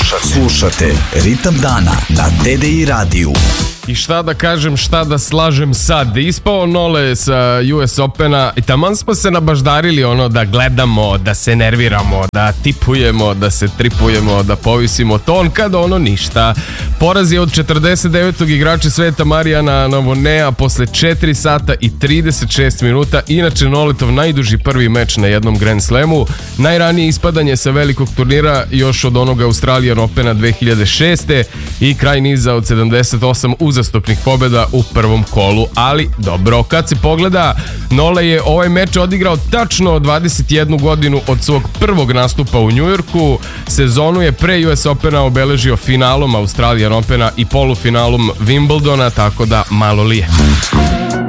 Slušate Ritam dana na TDI radiju. I šta da kažem, šta da slažem sad. Ispao Nole sa US Opena i taman smo se nabaždarili da gledamo, da se nerviramo, da tipujemo, da se tripujemo, da povisimo ton, kada ništa. Poraz je od 49. igrača sveta Marijana Novonea posle 4 sata i 36 minuta. Inače Noletov najduži prvi meč na jednom Grand Slamu. Najranije ispadanje sa velikog turnira još od onoga Australian Opena 2006. I kraj niza od 78 uzastopnih pobjeda u prvom kolu, ali dobro, kad se pogleda, Nole je ovaj meč odigrao tačno 21 godinu od svog prvog nastupa u Njujorku. Sezonu je pre US Opena obeležio finalom Australian Opena i polufinalom Wimbledona, tako da malo lije.